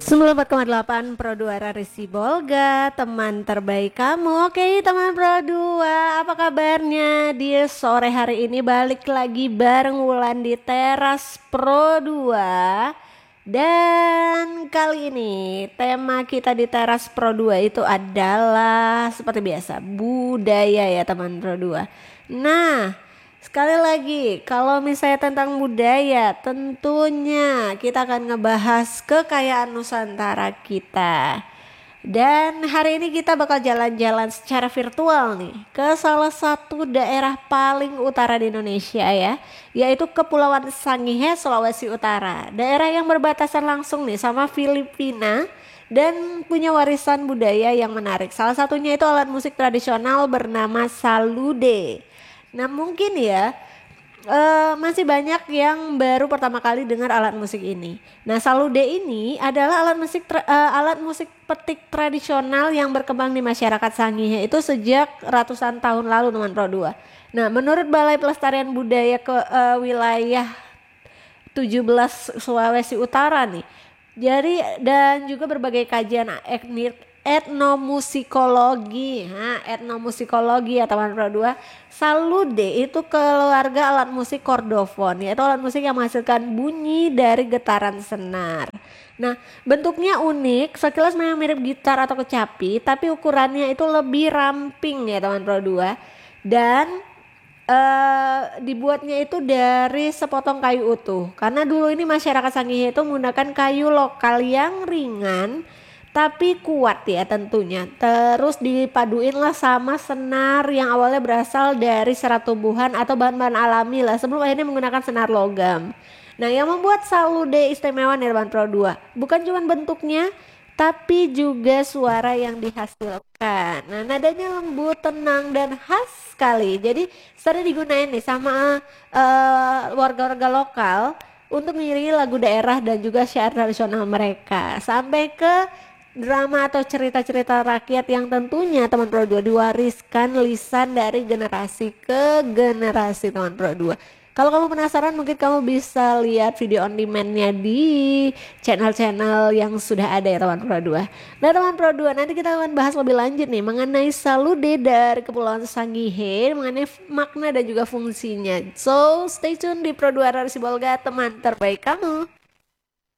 94,8 Pro 2 Rari Sibolga, teman terbaik kamu. Oke teman Pro 2, apa kabarnya? Di sore hari ini balik lagi bareng Wulan di teras Pro 2. Dan kali ini tema kita di teras Pro 2 itu adalah seperti biasa budaya ya teman Pro 2. Nah, sekali lagi, kalau misalnya tentang budaya, tentunya kita akan ngebahas kekayaan Nusantara kita. Dan hari ini kita bakal jalan-jalan secara virtual nih ke salah satu daerah paling utara di Indonesia ya, yaitu Kepulauan Sangihe, Sulawesi Utara. Daerah yang berbatasan langsung nih sama Filipina dan punya warisan budaya yang menarik. Salah satunya itu alat musik tradisional bernama salude. Nah mungkin ya masih banyak yang baru pertama kali dengar alat musik ini. Nah salude ini adalah alat musik petik tradisional yang berkembang di masyarakat Sangihe itu sejak ratusan tahun lalu teman Pro 2. Nah menurut Balai Pelestarian Budaya wilayah 17 Sulawesi Utara nih. Jadi dan juga berbagai kajian etnomusikologi ya teman Pro 2. Salude itu keluarga alat musik kordofon, yaitu alat musik yang menghasilkan bunyi dari getaran senar. Nah bentuknya unik, sekilas memang mirip gitar atau kecapi, tapi ukurannya itu lebih ramping ya teman Pro 2. Dan dibuatnya itu dari sepotong kayu utuh, karena dulu ini masyarakat Sangihe itu menggunakan kayu lokal yang ringan tapi kuat ya tentunya. Terus dipaduin lah sama senar yang awalnya berasal dari serat tumbuhan atau bahan-bahan alami lah, sebelum akhirnya menggunakan senar logam. Nah yang membuat salude istimewa nih teman Pro 2, bukan cuma bentuknya tapi juga suara yang dihasilkan. Nah nadanya lembut, tenang dan khas sekali. Jadi sering digunain nih sama warga-warga lokal untuk mengiringi lagu daerah dan juga syair tradisional mereka, sampai ke drama atau cerita-cerita rakyat yang tentunya teman Pro 2 diwariskan lisan dari generasi ke generasi teman Pro 2. Kalau kamu penasaran mungkin kamu bisa lihat video on demand-nya di channel-channel yang sudah ada ya teman Pro 2. Nah teman Pro 2, nanti kita akan bahas lebih lanjut nih mengenai salude dari Kepulauan Sangihe, mengenai makna dan juga fungsinya. So stay tune di Pro 2 Rari Sibolga, teman terbaik kamu.